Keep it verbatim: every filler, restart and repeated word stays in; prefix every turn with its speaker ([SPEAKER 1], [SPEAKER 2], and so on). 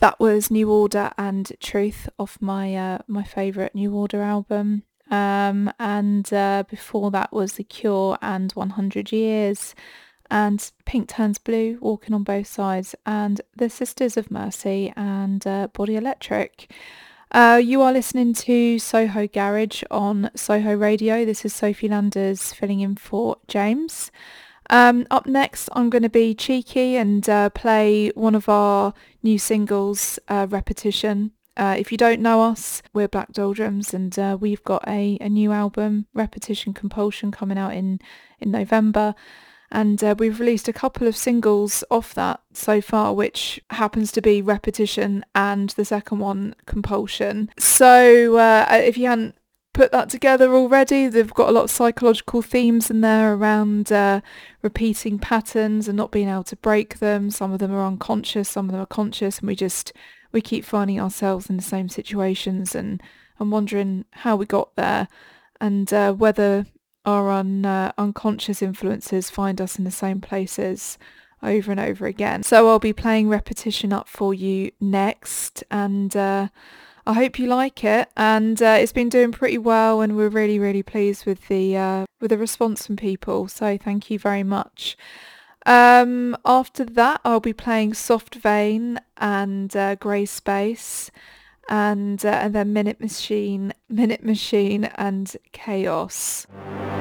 [SPEAKER 1] That was New Order and Truth off my uh, my favourite New Order album. Um, and uh, before that was The Cure and one hundred Years, and Pink Turns Blue, Walking on Both Sides, and The Sisters of Mercy and uh, Body Electric. Uh, you are listening to Soho Garage on Soho Radio. This is Sophie Landers filling in for James. Um, up next, I'm going to be cheeky and uh, play one of our new singles, uh, Repetition. Uh, if you don't know us, we're Black Doldrums, and uh, we've got a, a new album, Repetition Compulsion, coming out in, in November. And uh, we've released a couple of singles off that so far, which happens to be Repetition and the second one, Compulsion. So uh, if you hadn't put that together already, they've got a lot of psychological themes in there around uh, repeating patterns and not being able to break them. Some of them are unconscious, some of them are conscious, and we just we keep finding ourselves in the same situations and, and wondering how we got there, and uh, whether our un, uh, unconscious influences find us in the same places over and over again. So I'll be playing Repetition up for you next, and uh, I hope you like it. And uh, it's been doing pretty well, and we're really, really pleased with the uh, with the response from people. So thank you very much. Um, after that, I'll be playing Soft Vein and uh, Grey Space, and uh, and then Minute Machine, Minute Machine, and Chaos.